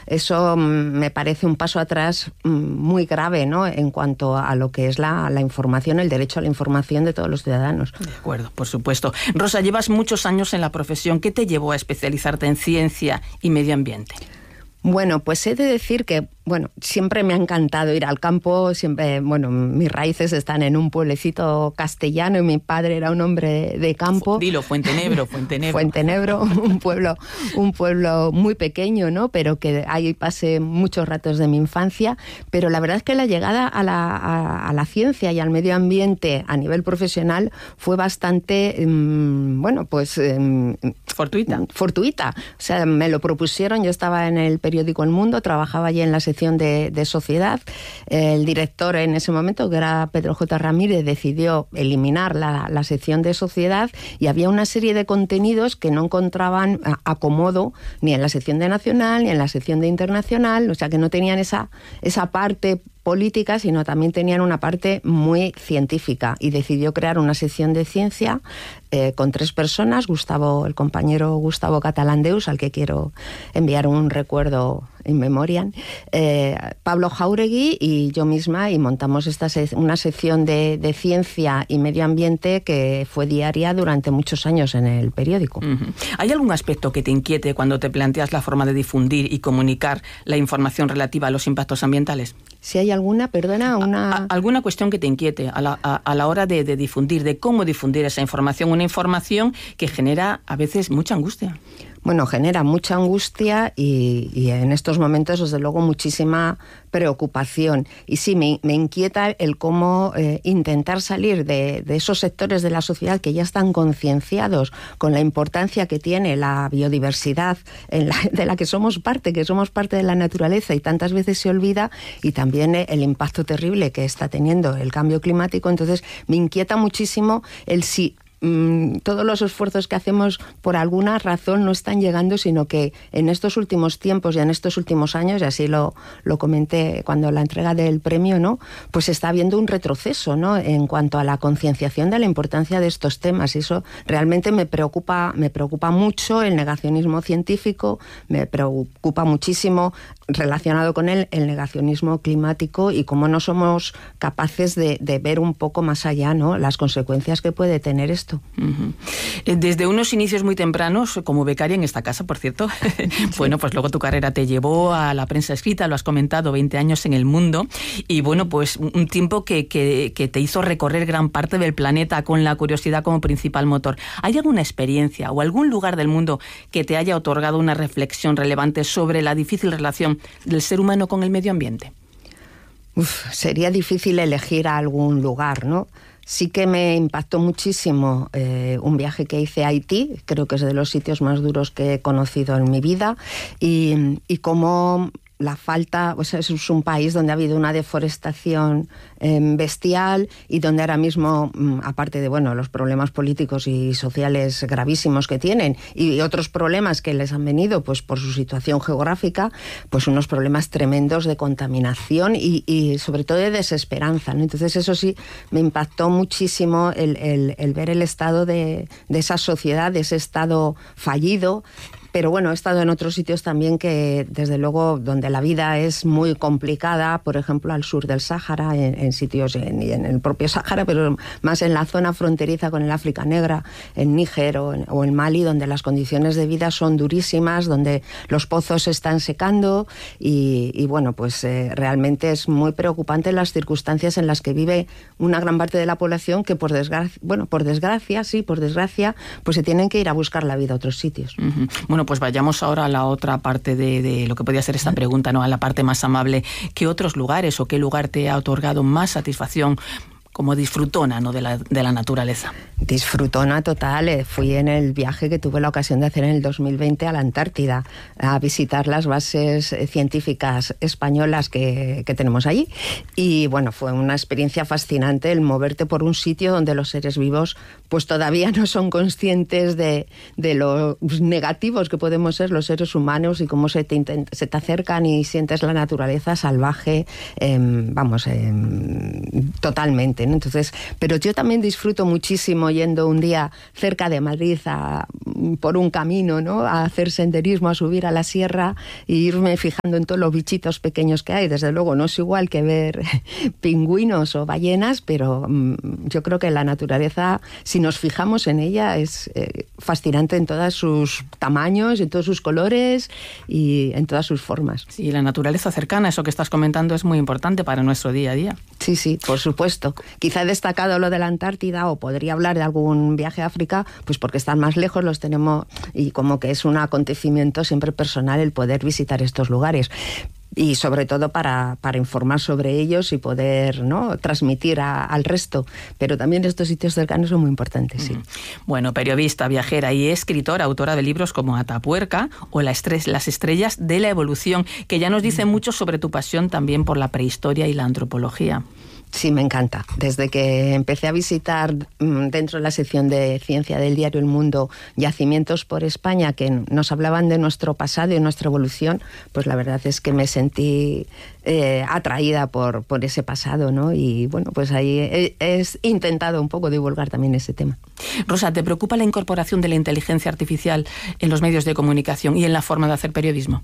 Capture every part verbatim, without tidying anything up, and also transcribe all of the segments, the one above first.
eso me parece un paso atrás muy grave, ¿no?, en cuanto a lo que es la, la información, el derecho a la información de todos los ciudadanos. De acuerdo, por supuesto. Rosa, llevas muchos años en la profesión. ¿Qué te llevó a especializarte en ciencia y medio ambiente? Bueno, pues he de decir que, bueno, siempre me ha encantado ir al campo, siempre, bueno, mis raíces están en un pueblecito castellano y mi padre era un hombre de campo. Dilo, Fuentenebro, Fuentenebro. Fuentenebro, un pueblo, un pueblo muy pequeño, ¿no?, pero que ahí pasé muchos ratos de mi infancia, pero la verdad es que la llegada a la, a, a la ciencia y al medio ambiente a nivel profesional fue bastante, mmm, bueno, pues... Mmm, fortuita. Fortuita. O sea, me lo propusieron, yo estaba en el periódico El Mundo, trabajaba allí en la sección de, de sociedad. El director en ese momento, que era Pedro J. Ramírez, decidió eliminar la, la sección de sociedad y había una serie de contenidos que no encontraban acomodo ni en la sección de nacional ni en la sección de internacional, o sea que no tenían esa, esa parte política, sino también tenían una parte muy científica, y decidió crear una sección de ciencia eh, con tres personas, Gustavo, el compañero Gustavo Catalandeus, al que quiero enviar un recuerdo in memoriam, eh, Pablo Jauregui y yo misma, y montamos esta sec- una sección de, de ciencia y medio ambiente que fue diaria durante muchos años en el periódico. Uh-huh. ¿Hay algún aspecto que te inquiete cuando te planteas la forma de difundir y comunicar la información relativa a los impactos ambientales? Si hay alguna, perdona, una... A, a, ¿Alguna cuestión que te inquiete a la, a, a la hora de, de difundir, de cómo difundir esa información? Una información que genera a veces mucha angustia. Bueno, genera mucha angustia y, y en estos momentos, desde luego, muchísima preocupación. Y sí, me, me inquieta el cómo eh, intentar salir de, de esos sectores de la sociedad que ya están concienciados con la importancia que tiene la biodiversidad en la, de la que somos parte, que somos parte de la naturaleza y tantas veces se olvida, y también el impacto terrible que está teniendo el cambio climático. Entonces, me inquieta muchísimo el si... todos los esfuerzos que hacemos por alguna razón no están llegando, sino que en estos últimos tiempos y en estos últimos años, y así lo, lo comenté cuando la entrega del premio, ¿no?, pues está habiendo un retroceso, ¿no?, en cuanto a la concienciación de la importancia de estos temas, y eso realmente me preocupa, me preocupa mucho. El negacionismo científico, me preocupa muchísimo relacionado con él el negacionismo climático, y cómo no somos capaces de, de ver un poco más allá, ¿no?, las consecuencias que puede tener esto. Uh-huh. Desde unos inicios muy tempranos, como becaria en esta casa, por cierto, sí. Bueno, pues luego tu carrera te llevó a la prensa escrita, lo has comentado, veinte años en El Mundo, y bueno, pues un tiempo que, que, que te hizo recorrer gran parte del planeta con la curiosidad como principal motor. ¿Hay alguna experiencia o algún lugar del mundo que te haya otorgado una reflexión relevante sobre la difícil relación del ser humano con el medio ambiente? Uf, sería difícil elegir algún lugar, ¿no? Sí que me impactó muchísimo eh, un viaje que hice a Haití, creo que es de los sitios más duros que he conocido en mi vida, y, y cómo la falta, o sea, es un país donde ha habido una deforestación eh, bestial, y donde ahora mismo, aparte de, bueno, los problemas políticos y sociales gravísimos que tienen, y otros problemas que les han venido pues por su situación geográfica, pues unos problemas tremendos de contaminación y, y sobre todo de desesperanza, ¿no? Entonces eso sí me impactó muchísimo el, el, el ver el estado de, de esa sociedad, de ese estado fallido. Pero bueno, he estado en otros sitios también que, desde luego, donde la vida es muy complicada, por ejemplo, al sur del Sáhara, en, en sitios, en, en el propio Sáhara, pero más en la zona fronteriza con el África Negra, en Níger o en, o en Mali, donde las condiciones de vida son durísimas, donde los pozos se están secando y, y bueno, pues eh, realmente es muy preocupante las circunstancias en las que vive una gran parte de la población que, por desgracia, bueno, por desgracia, sí, por desgracia, pues se tienen que ir a buscar la vida a otros sitios. Uh-huh. Bueno, pues vayamos ahora a la otra parte de, de lo que podría ser esta pregunta, ¿no? A la parte más amable. ¿Qué otros lugares o qué lugar te ha otorgado más satisfacción como disfrutona, ¿no?, de la, de la naturaleza? Disfrutona total. Eh, fui en el viaje que tuve la ocasión de hacer en el dos mil veinte a la Antártida, a visitar las bases científicas españolas que, que tenemos allí. Y bueno, fue una experiencia fascinante el moverte por un sitio donde los seres vivos pues todavía no son conscientes de, de los negativos que podemos ser los seres humanos, y cómo se te, intent- se te acercan y sientes la naturaleza salvaje, eh, vamos, eh, totalmente. importante, ¿no? Entonces, pero yo también disfruto muchísimo yendo un día cerca de Madrid a, por un camino, ¿no? A hacer senderismo, a subir a la sierra e irme fijando en todos los bichitos pequeños que hay. Desde luego no es igual que ver pingüinos o ballenas, pero mmm, yo creo que la naturaleza, si nos fijamos en ella, es eh, fascinante en todos sus tamaños, en todos sus colores y en todas sus formas. Sí, la naturaleza cercana, eso que estás comentando, es muy importante para nuestro día a día. Sí, sí, por supuesto. Quizá he destacado lo de la Antártida, o podría hablar de algún viaje a África, pues porque están más lejos, los tenemos, y como que es un acontecimiento siempre personal el poder visitar estos lugares. Y sobre todo para, para informar sobre ellos y poder, ¿no?, transmitir a, al resto. Pero también estos sitios cercanos son muy importantes, sí. Bueno, periodista, viajera y escritora, autora de libros como Atapuerca o La estres- Las estrellas de la evolución, que ya nos dicen mucho sobre tu pasión también por la prehistoria y la antropología. Sí, me encanta. Desde que empecé a visitar dentro de la sección de ciencia del diario El Mundo yacimientos por España que nos hablaban de nuestro pasado y nuestra evolución, pues la verdad es que me sentí eh, atraída por, por ese pasado, ¿no? Y bueno, pues ahí he, he intentado un poco divulgar también ese tema. Rosa, ¿te preocupa la incorporación de la inteligencia artificial en los medios de comunicación y en la forma de hacer periodismo?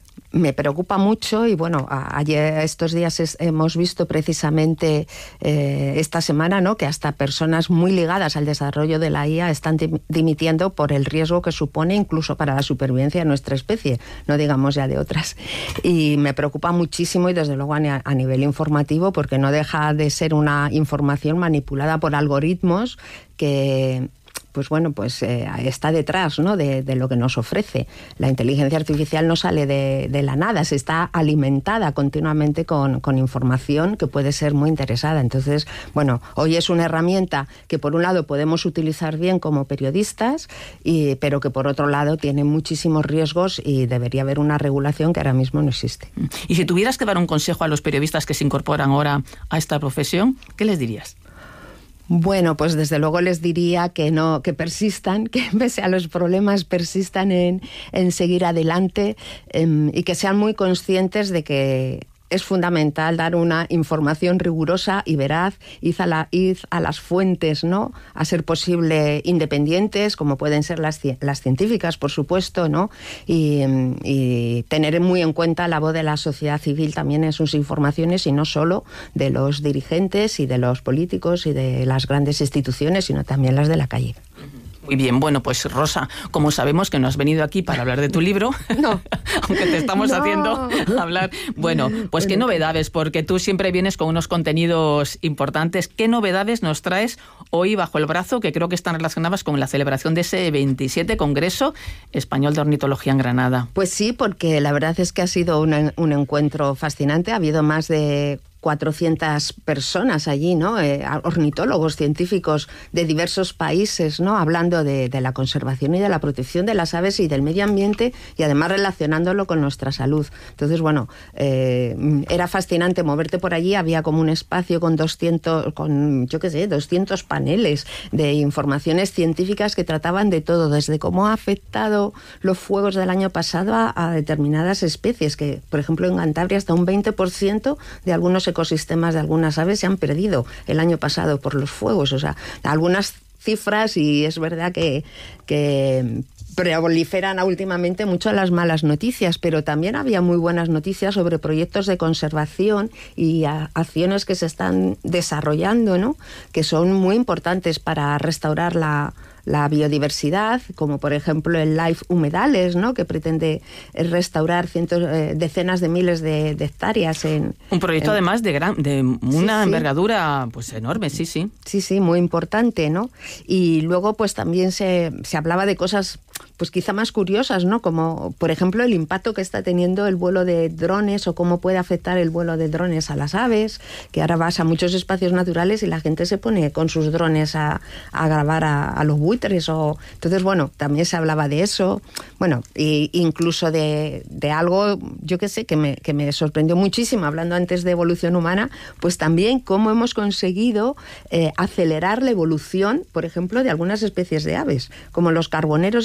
Me preocupa mucho y bueno, ayer, estos días es, hemos visto precisamente eh, esta semana, ¿no?, que hasta personas muy ligadas al desarrollo de la I A están dimitiendo por el riesgo que supone incluso para la supervivencia de nuestra especie, no digamos ya de otras. Y me preocupa muchísimo y desde luego a, a nivel informativo, porque no deja de ser una información manipulada por algoritmos que... pues bueno, pues eh, está detrás, ¿no?, de, de lo que nos ofrece. La inteligencia artificial no sale de, de la nada, se está alimentada continuamente con, con información que puede ser muy interesada. Entonces, bueno, hoy es una herramienta que por un lado podemos utilizar bien como periodistas, y, pero que por otro lado tiene muchísimos riesgos y debería haber una regulación que ahora mismo no existe. Y si tuvieras que dar un consejo a los periodistas que se incorporan ahora a esta profesión, ¿qué les dirías? Bueno, pues desde luego les diría que no, que persistan, que pese a los problemas persistan en, en seguir adelante eh, y que sean muy conscientes de que es fundamental dar una información rigurosa y veraz, ir a, la, ir a las fuentes, ¿no?, a ser posible independientes, como pueden ser las, las científicas, por supuesto, ¿no?, y, y tener muy en cuenta la voz de la sociedad civil también en sus informaciones, y no solo de los dirigentes y de los políticos y de las grandes instituciones, sino también las de la calle. Muy bien, bueno, pues Rosa, como sabemos que no has venido aquí para hablar de tu libro, no. aunque te estamos no. haciendo hablar, bueno, pues qué novedades, porque tú siempre vienes con unos contenidos importantes. ¿Qué novedades nos traes hoy bajo el brazo, que creo que están relacionadas con la celebración de ese veintisiete Congreso Español de Ornitología en Granada? Pues sí, porque la verdad es que ha sido una, un encuentro fascinante. Ha habido más de cuatrocientas personas allí, ¿no?, eh, ornitólogos, científicos de diversos países, ¿no?, hablando de, de la conservación y de la protección de las aves y del medio ambiente, y además relacionándolo con nuestra salud. Entonces, bueno, eh, era fascinante moverte por allí. Había como un espacio con doscientos, con, yo qué sé, doscientos paneles de informaciones científicas que trataban de todo, desde cómo ha afectado los fuegos del año pasado a, a determinadas especies, que, por ejemplo, en Cantabria hasta un veinte por ciento de algunos ecosistemas de algunas aves se han perdido el año pasado por los fuegos. O sea, algunas cifras, y es verdad que, que proliferan últimamente mucho las malas noticias, pero también había muy buenas noticias sobre proyectos de conservación y a, acciones que se están desarrollando, ¿no?, que son muy importantes para restaurar la la biodiversidad, como por ejemplo el Life Humedales, ¿no?, que pretende restaurar cientos, eh, decenas de miles de, de hectáreas. En, Un proyecto en, además de gran, de una sí, envergadura pues enorme, sí, sí. Sí, sí, muy importante, ¿no? Y luego pues también se, se hablaba de cosas pues quizá más curiosas, ¿no?, como por ejemplo el impacto que está teniendo el vuelo de drones, o cómo puede afectar el vuelo de drones a las aves, que ahora vas a muchos espacios naturales y la gente se pone con sus drones a, a grabar a, a los buitres. O, entonces, bueno, también se hablaba de eso, bueno, e incluso de, de algo, yo qué sé, que me, que me sorprendió muchísimo, hablando antes de evolución humana, pues también cómo hemos conseguido eh, acelerar la evolución, por ejemplo, de algunas especies de aves, como los carboneros estos que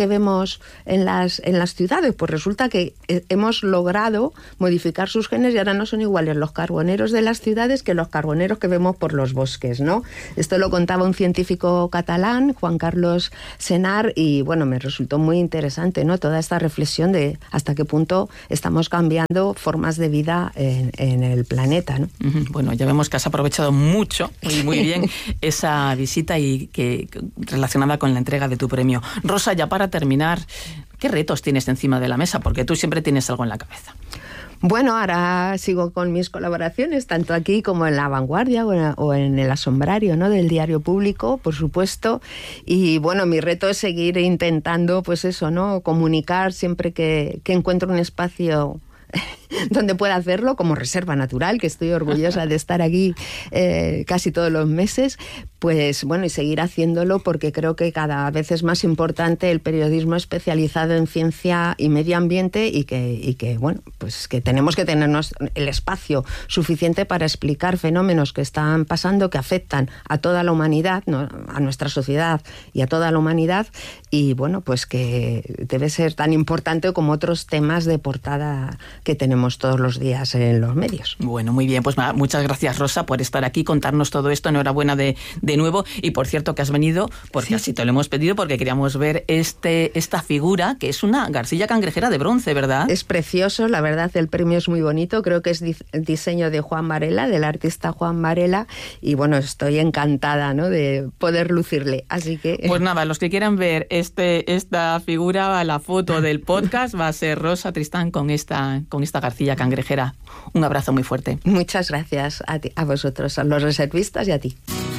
que vemos en las, en las ciudades, pues resulta que hemos logrado modificar sus genes y ahora no son iguales los carboneros de las ciudades que los carboneros que vemos por los bosques, ¿no? Esto lo contaba un científico catalán, Juan Carlos Senar, y bueno, me resultó muy interesante, ¿no? Toda esta reflexión de hasta qué punto estamos cambiando formas de vida en, en el planeta, ¿no? Bueno, ya vemos que has aprovechado mucho y muy bien esa visita y que relacionada con la entrega de tu premio. Rosa, ya para terminar, ¿qué retos tienes encima de la mesa? Porque tú siempre tienes algo en la cabeza. Bueno, ahora sigo con mis colaboraciones, tanto aquí como en La Vanguardia o en, o en El Asombrario, ¿no?, del Diario Público, por supuesto. Y bueno, mi reto es seguir intentando, pues eso, ¿no?, comunicar siempre que, que encuentro un espacio donde pueda hacerlo, como Reserva Natural, que estoy orgullosa de estar aquí eh, casi todos los meses, pues bueno, y seguir haciéndolo porque creo que cada vez es más importante el periodismo especializado en ciencia y medio ambiente y que, y que bueno, pues que tenemos que tenernos el espacio suficiente para explicar fenómenos que están pasando, que afectan a toda la humanidad, ¿no?, a nuestra sociedad y a toda la humanidad, y bueno, pues que debe ser tan importante como otros temas de portada que tenemos todos los días en los medios. Bueno, muy bien, pues muchas gracias, Rosa, por estar aquí, contarnos todo esto. Enhorabuena de, de nuevo, y por cierto que has venido porque sí, así te lo hemos pedido, porque queríamos ver este esta figura que es una garcilla cangrejera de bronce, ¿verdad? Es precioso, la verdad, el premio es muy bonito, creo que es di- diseño de Juan Varela, del artista Juan Varela, y bueno, estoy encantada, ¿no?, de poder lucirle, así que... Pues nada, los que quieran ver este esta figura, la foto del podcast, va a ser Rosa Tristán con esta con esta garcilla cangrejera. Un abrazo muy fuerte. Muchas gracias a ti, a vosotros, a los reservistas y a ti.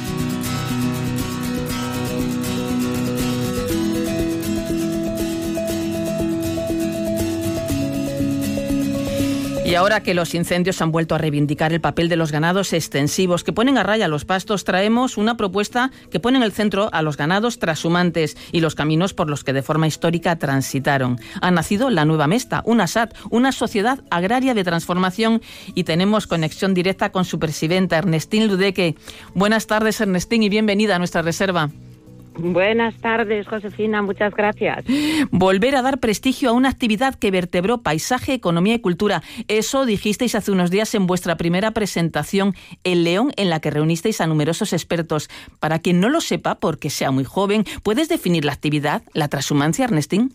Y ahora que los incendios han vuelto a reivindicar el papel de los ganados extensivos que ponen a raya los pastos, traemos una propuesta que pone en el centro a los ganados trashumantes y los caminos por los que de forma histórica transitaron. Ha nacido la Nueva Mesta, una S A T, una sociedad agraria de transformación, y tenemos conexión directa con su presidenta, Ernestín Ludeque. Buenas tardes, Ernestín, y bienvenida a nuestra reserva. Buenas tardes, Josefina, muchas gracias. Volver a dar prestigio a una actividad que vertebró paisaje, economía y cultura. Eso dijisteis hace unos días en vuestra primera presentación en León, en la que reunisteis a numerosos expertos. Para quien no lo sepa, porque sea muy joven, ¿puedes definir la actividad, la transhumancia, Ernestín?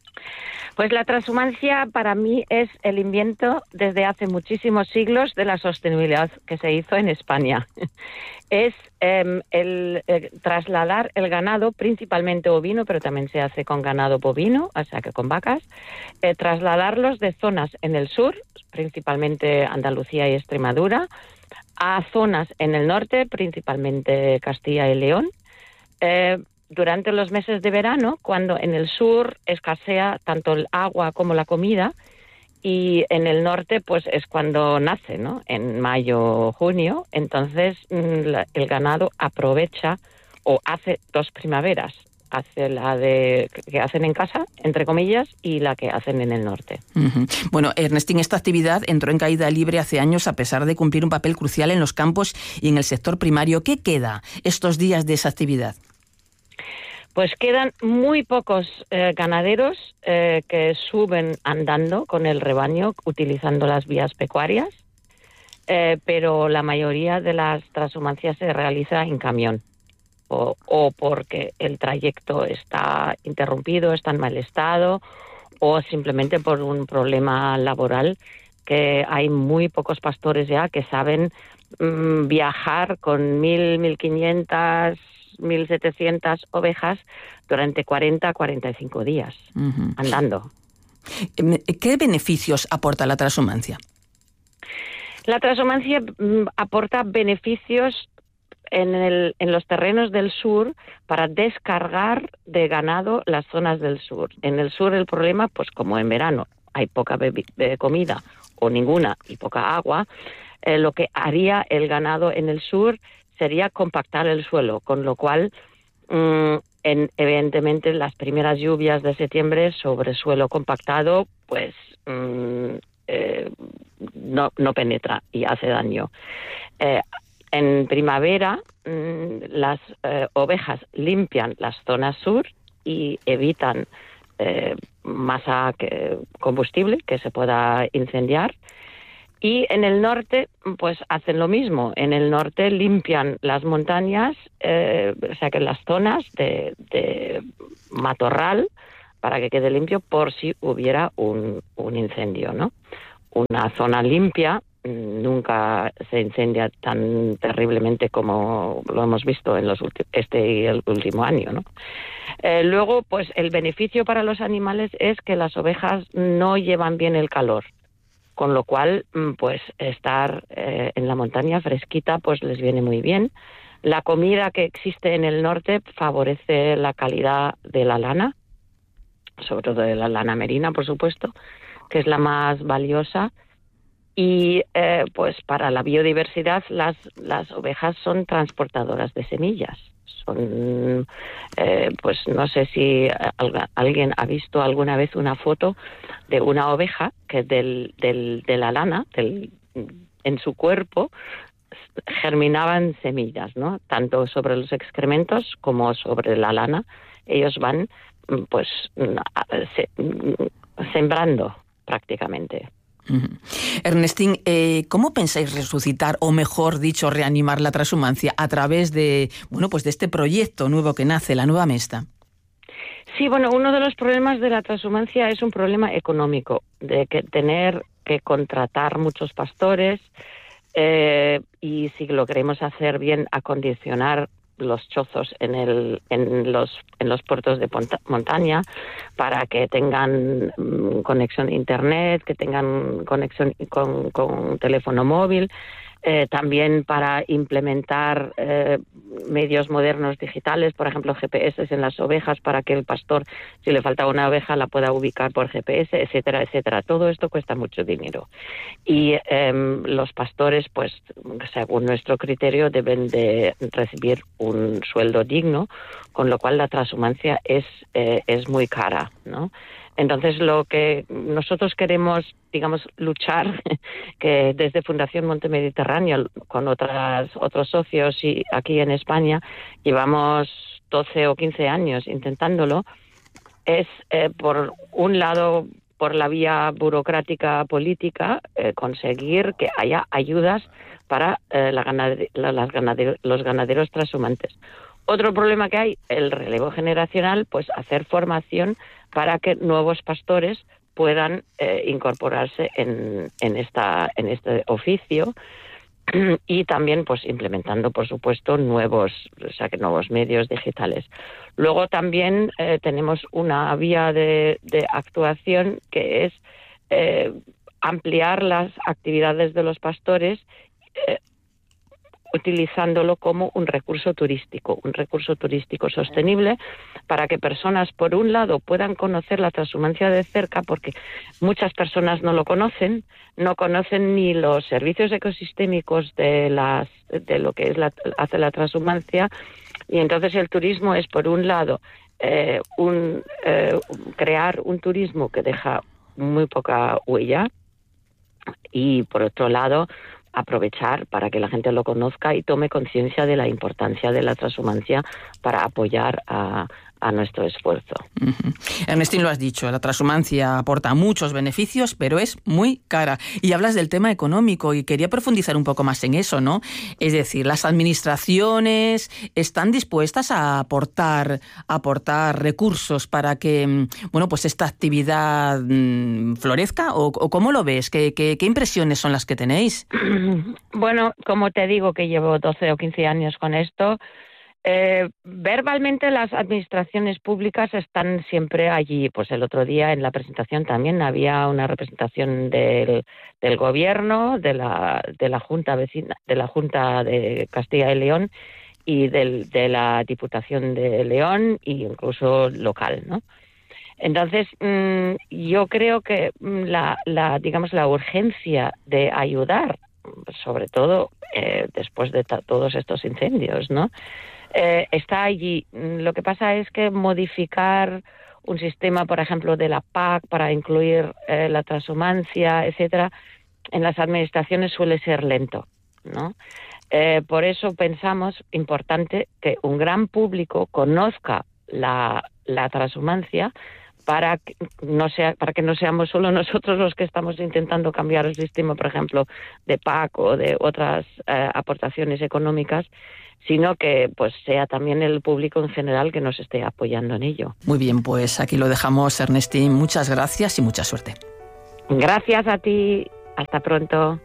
Pues la transhumancia para mí es el invento desde hace muchísimos siglos de la sostenibilidad que se hizo en España. Es eh, el eh, trasladar el ganado, principalmente ovino, pero también se hace con ganado bovino, o sea que con vacas, eh, trasladarlos de zonas en el sur, principalmente Andalucía y Extremadura, a zonas en el norte, principalmente Castilla y León, eh, durante los meses de verano, cuando en el sur escasea tanto el agua como la comida, y en el norte pues es cuando nace, ¿no?, en mayo, junio. Entonces el ganado aprovecha o hace dos primaveras, hace la de que hacen en casa, entre comillas, y la que hacen en el norte. Uh-huh. Bueno, Ernestín, esta actividad entró en caída libre hace años a pesar de cumplir un papel crucial en los campos y en el sector primario. ¿Qué queda estos días de esa actividad? Pues quedan muy pocos eh, ganaderos eh, que suben andando con el rebaño utilizando las vías pecuarias, eh, pero la mayoría de las transhumancias se realiza en camión o, o porque el trayecto está interrumpido, está en mal estado, o simplemente por un problema laboral, que hay muy pocos pastores ya que saben mmm, viajar con mil, mil quinientas... mil setecientas ovejas durante cuarenta a cuarenta y cinco días, uh-huh, andando. ¿Qué beneficios aporta la transhumancia? La transhumancia mm, aporta beneficios en, el, en los terrenos del sur para descargar de ganado las zonas del sur. En el sur el problema, pues como en verano hay poca bebi- de comida o ninguna y poca agua, eh, lo que haría el ganado en el sur sería compactar el suelo, con lo cual, mmm, en, evidentemente, las primeras lluvias de septiembre sobre suelo compactado, pues mmm, eh, no, no penetra y hace daño. Eh, en primavera, mmm, las eh, ovejas limpian las zonas sur y evitan eh, masa que, combustible que se pueda incendiar. Y en el norte, pues hacen lo mismo. En el norte limpian las montañas, eh, o sea que las zonas de, de matorral, para que quede limpio por si hubiera un, un incendio, ¿no? Una zona limpia nunca se incendia tan terriblemente como lo hemos visto en los ulti- este y el último año, ¿no? Eh, luego, pues el beneficio para los animales es que las ovejas no llevan bien el calor, con lo cual, pues estar eh, en la montaña fresquita, pues les viene muy bien. La comida que existe en el norte favorece la calidad de la lana, sobre todo de la lana merina, por supuesto, que es la más valiosa. Y eh, pues para la biodiversidad las, las ovejas son transportadoras de semillas. Son, eh, pues no sé si al, alguien ha visto alguna vez una foto de una oveja que del, del, de la lana, del, en su cuerpo, germinaban semillas, ¿no? Tanto sobre los excrementos como sobre la lana. Ellos van, pues, se, sembrando prácticamente. Uh-huh. Ernestín, eh, ¿cómo pensáis resucitar, o mejor dicho, reanimar la transhumancia a través de, bueno, pues de este proyecto nuevo que nace, la Nueva Mesta? Sí, bueno, uno de los problemas de la transhumancia es un problema económico, de que tener que contratar muchos pastores eh, y, si lo queremos hacer bien, acondicionar los chozos en el en los en los puertos de ponta, montaña para que tengan um, conexión a internet, que tengan conexión con, con teléfono móvil, eh, también para implementar eh, medios modernos digitales, por ejemplo G P S en las ovejas para que el pastor, si le falta una oveja, la pueda ubicar por G P S, etcétera, etcétera. Todo esto cuesta mucho dinero y eh, los pastores, pues según nuestro criterio, deben de recibir un sueldo digno, con lo cual la transhumancia es eh, es muy cara, ¿no? Entonces, lo que nosotros queremos, digamos, luchar, que desde Fundación Monte Mediterráneo, con otras otros socios y aquí en España, llevamos doce o quince años intentándolo, es, eh, por un lado, por la vía burocrática política, eh, conseguir que haya ayudas para eh, la ganader- la, las ganader- los ganaderos transhumantes. Otro problema que hay, el relevo generacional, pues hacer formación para que nuevos pastores puedan eh, incorporarse en, en, esta, en este oficio y también pues implementando, por supuesto, nuevos, o sea, que nuevos medios digitales. Luego también eh, tenemos una vía de, de actuación que es eh, ampliar las actividades de los pastores eh, utilizándolo como un recurso turístico, un recurso turístico sostenible para que personas, por un lado, puedan conocer la transhumancia de cerca, porque muchas personas no lo conocen, no conocen ni los servicios ecosistémicos de las de lo que es la, hace la transhumancia, y entonces el turismo es, por un lado, eh, un eh, crear un turismo que deja muy poca huella, y por otro lado aprovechar para que la gente lo conozca y tome conciencia de la importancia de la transhumancia para apoyar a, a nuestro esfuerzo. Uh-huh. Ernestín, lo has dicho, la transhumancia aporta muchos beneficios, pero es muy cara. Y hablas del tema económico y quería profundizar un poco más en eso, ¿no? Es decir, las administraciones están dispuestas a aportar, a aportar recursos para que, bueno, pues esta actividad mmm, florezca, o, o ¿cómo lo ves? ¿Qué, qué, qué impresiones son las que tenéis? Bueno, como te digo que llevo doce o quince años con esto, Eh, verbalmente las administraciones públicas están siempre allí. Pues el otro día en la presentación también había una representación del, del gobierno, de la, de la Junta vecina, de la Junta de Castilla y León y del, de la Diputación de León e incluso local, ¿no? Entonces, mmm, yo creo que la, la, digamos, la urgencia de ayudar, sobre todo eh, después de ta- todos estos incendios, ¿no? Eh, está allí. Lo que pasa es que modificar un sistema, por ejemplo, de la P A C para incluir eh, la transhumancia, etcétera, en las administraciones suele ser lento, ¿no? Eh, por eso pensamos importante que un gran público conozca la, la transhumancia para que no sea para que no seamos solo nosotros los que estamos intentando cambiar el sistema, por ejemplo, de P A C o de otras eh, aportaciones económicas, sino que pues sea también el público en general que nos esté apoyando en ello. Muy bien, pues aquí lo dejamos, Ernestín. Muchas gracias y mucha suerte. Gracias a ti. Hasta pronto.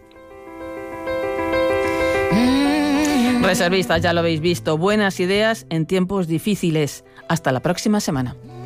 Reservistas, ya lo habéis visto. Buenas ideas en tiempos difíciles. Hasta la próxima semana.